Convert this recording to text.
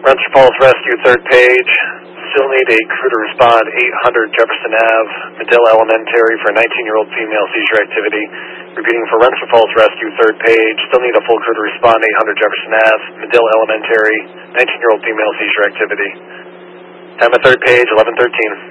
Rensselaer Falls Rescue, third page. Still need a crew to respond, 800 Jefferson Ave, Medill Elementary, for a 19-year-old female seizure activity. Repeating for Rensselaer Falls Rescue, third page. Still need a full crew to respond, 800 Jefferson Ave, Medill Elementary, 19-year-old female seizure activity. Time of third page, 11:13.